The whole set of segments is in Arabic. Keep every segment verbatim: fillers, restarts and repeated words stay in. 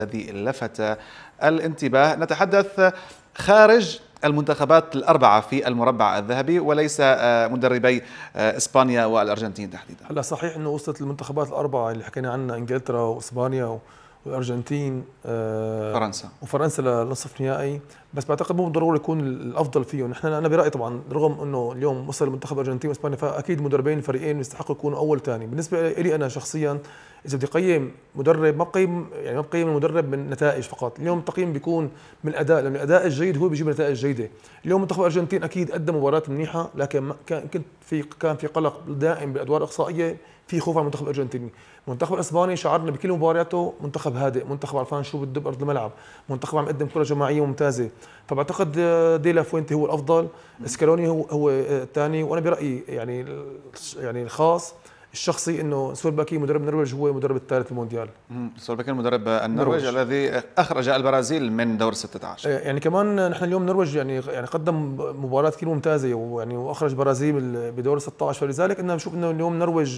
الذي لفت الانتباه. نتحدث خارج المنتخبات الأربعة في المربع الذهبي وليس مدربي إسبانيا والأرجنتين تحديدا. هلا صحيح أنه وصلت المنتخبات الأربعة اللي حكينا عنها إنجلترا وإسبانيا والأرجنتين فرنسا وفرنسا لنصف نهائي، بس بعتقد مو بالضرورة يكون الأفضل فيهم. نحن أنا برأيي طبعا رغم أنه اليوم وصل المنتخب الأرجنتين وإسبانيا فأكيد مدربين الفريقين يستحقوا يكونوا أول ثاني. بالنسبة لي أنا شخصيا إذا بدي أقيم مدرب ما بقيم يعني ما بقيم المدرب من نتائج فقط، اليوم التقييم بيكون من الأداء، لأن الأداء الجيد هو بيجيب نتائج جيدة. اليوم منتخب الأرجنتين أكيد قدم مباراة منيحة، لكن كان كنت في كان في قلق دائم بالأدوار الإقصائية، في خوف على المنتخب الأرجنتيني. المنتخب الإسباني شعرنا بكل مبارياته منتخب هادئ، منتخب عرفان شو بده بأرض الملعب، منتخب عم يقدم كرة جماعية ممتازة. فبعتقد دي لا فوينتي هو الأفضل، سكالوني هو هو الثاني. وأنا برأيي يعني يعني الخاص الشخصي انه سولباكي مدرب النرويج هو المدرب الثالث في المونديال. سولباكي مدرب النرويج الذي اخرج البرازيل من دور ستة عشر. يعني كمان نحن اليوم النرويج يعني يعني قدم مباراه كثير ممتازه ويعني واخرج برازيل بدور ستة عشر، فلذلك انا بشوف انه اليوم النرويج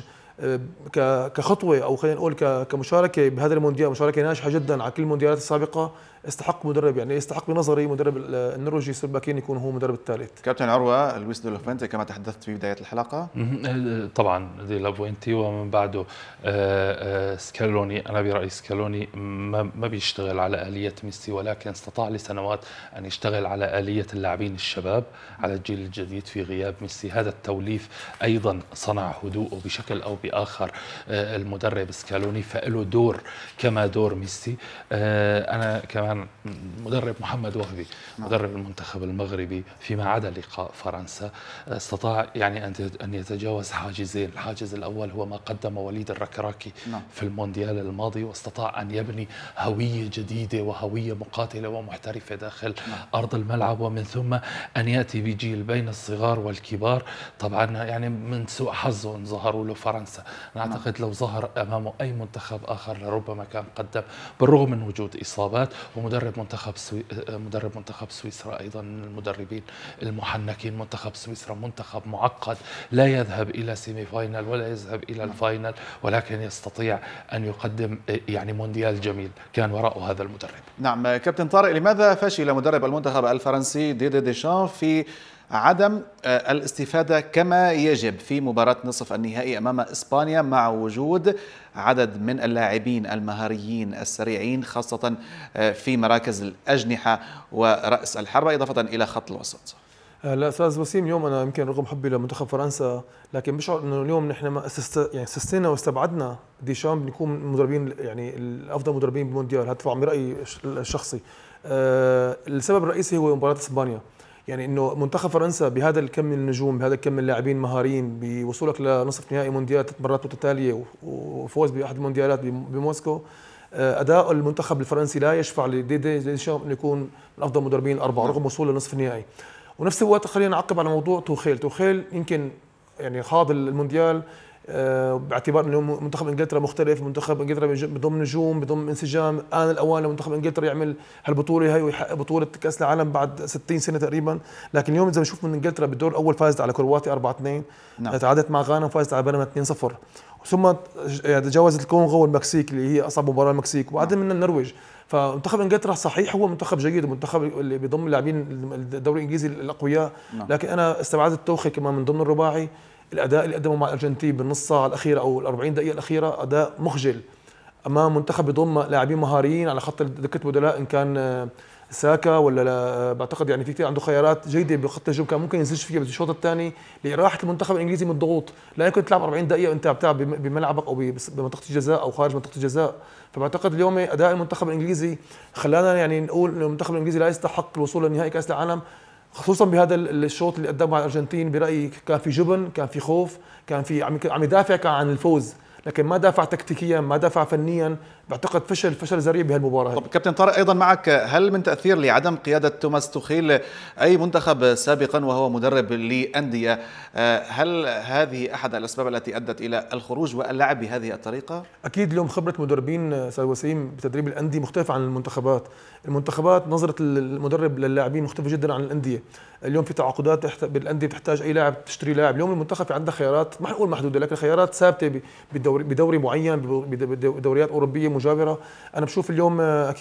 كخطوه او خلينا نقول كمشاركه بهذا المونديال مشاركه ناجحه جدا على كل المونديالات السابقه، استحق مدرب يعني يستحق بنظري مدرب النرويجي سولباكين يكون هو المدرب الثالث. كابتن عروه لويس دي لا فوينتي كما تحدثت في بدايه الحلقه. طبعا دي لا فوينتي ومن بعده سكالوني. انا برايي سكالوني ما بيشتغل على اليه ميسي، ولكن استطاع لسنوات ان يشتغل على اليه اللاعبين الشباب على الجيل الجديد في غياب ميسي. هذا التوليف ايضا صنع هدوءه بشكل او باخر المدرب سكالوني، فله دور كما دور ميسي. انا كمان مدرب محمد وهبي مدرب المنتخب المغربي فيما عدا لقاء فرنسا استطاع يعني ان يتجاوز حاجزين، الحاجز الاول هو ما قدم وليد الركراكي في المونديال الماضي، واستطاع ان يبني هويه جديده وهويه مقاتله ومحترفه داخل ارض الملعب، ومن ثم ان ياتي بجيل بين الصغار والكبار. طبعا يعني من سوء حظه ان ظهروا له فرنسا، انا اعتقد لو ظهر امامه اي منتخب اخر لربما كان قدم، بالرغم من وجود اصابات. ومدرب منتخب سوي... مدرب منتخب سويسرا ايضا من المدربين المحنكين. منتخب سويسرا منتخب معقد لا يذهب الى سيمي فاينل ولا يذهب الى الفاينل، ولكن يستطيع ان يقدم يعني مونديال جميل كان وراءه هذا المدرب. نعم كابتن طارق، لماذا فشل مدرب المنتخب الفرنسي ديدي ديشان في عدم الاستفادة كما يجب في مباراة نصف النهائي أمام إسبانيا مع وجود عدد من اللاعبين المهاريين السريعين خاصة في مراكز الأجنحة ورأس الحربة إضافة إلى خط الوسط؟ لا استاذ وسيم، اليوم انا يمكن رغم حبي لمنتخب فرنسا لكن بشعر انه اليوم نحن ما استست... يعني استثنينا واستبعدنا ديشام بنكون مدربين يعني الافضل مدربين بالمونديال. هذا طبعا برايي الشخصي. أه السبب الرئيسي هو مباراه اسبانيا، يعني انه منتخب فرنسا بهذا الكم من النجوم بهذا الكم من اللاعبين مهاريين بوصولك لنصف نهائي مونديال ثلاث مرات متتاليه وفوز باحد المونديالات بموسكو، اداء المنتخب الفرنسي لا يشفع لديدي ديشام انه يكون من افضل مدربين الاربعه رغم وصوله لنصف النهائي. ونفس الوقت خلينا نعقب على موضوع توخيل. توخيل يمكن يعني خاض المونديال أه باعتبار انه منتخب انجلترا مختلف، منتخب انجلترا بضم نجوم بضم انسجام، آن الاوان لمنتخب انجلترا يعمل هالبطوله هي ويحقق بطوله كاس العالم بعد ستين سنه تقريبا. لكن اليوم اذا بنشوف من انجلترا بالدور الاول فازت على كرواتيا أربعة اثنين، نعم. تعادلت مع غانا وفازت على بنما اثنين صفر، ثم تجاوزت الكونغو والمكسيك اللي هي اصعب مباراه المكسيك، وبعدين من النرويج. فمنتخب انجلترا صحيح هو منتخب جيد ومنتخب اللي بيضم لاعبين الدوري الانجليزي الاقوياء، لكن انا استبعدت توخي كمان من ضمن الرباعي. الاداء اللي قدمه مع الارجنتين بالنص ساعه الاخيره او الأربعين دقيقه الاخيره اداء مخجل امام منتخب بيضم لاعبين مهاريين على خط دكه بدلاء، ان كان ساكا ولا بعتقد يعني في كثير عنده خيارات جيده بخط الهجوم كان ممكن ينزلش فيها بالشوط الثاني لراحه المنتخب الانجليزي من الضغوط. لا يمكن تلعب أربعين دقيقه وانت عم تلعب بملعبك او بمنطقه الجزاء او خارج منطقه الجزاء. فبعتقد اليوم اداء المنتخب الانجليزي خلانا يعني نقول انه المنتخب الانجليزي لا يستحق الوصول لنهائي كاس العالم، خصوصا بهذا الشوط اللي قدمه مع الارجنتين. برايي كان في جبن، كان في خوف، كان في عم عم يدافع عن الفوز، لكن ما دافع تكتيكيا، ما دافع فنيا. بعتقد فشل فشل ذريع بهالمباراه. طب كابتن طارق ايضا معك، هل من تاثير لعدم قياده توماس توخيل اي منتخب سابقا وهو مدرب لانديه، هل هذه احد الاسباب التي ادت الى الخروج واللعب بهذه الطريقه؟ اكيد اليوم خبره مدربين استاذ وسيم بتدريب الانديه مختلفه عن المنتخبات. المنتخبات نظره المدرب للاعبين مختلفه جدا عن الانديه. اليوم في تعاقدات بالانديه بتحتاج اي لاعب تشتري لاعب. اليوم المنتخب في عنده خيارات ما حنقول محدوده لكن خيارات ثابته بدوري بدوري معين بدوريات اوروبيه مجاوره. انا بشوف اليوم